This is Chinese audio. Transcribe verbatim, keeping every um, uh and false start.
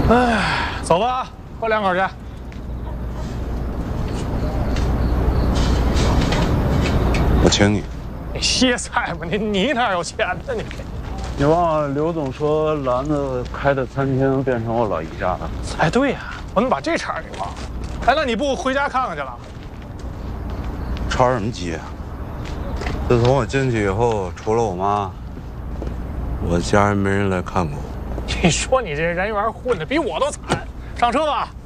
哎，走吧，喝两口去。 我请你。 你歇菜吧，你你哪有钱呢你？ 你忘了刘总说兰子开的餐厅变成我老姨家了？ 哎，对呀、啊，我怎么把这茬给忘了？哎，那你不回家看看去了？ 着什么急啊？自从我进去以后，除了我妈，我家人没人来看过我。 你说你这人缘混的比我都惨，上车吧。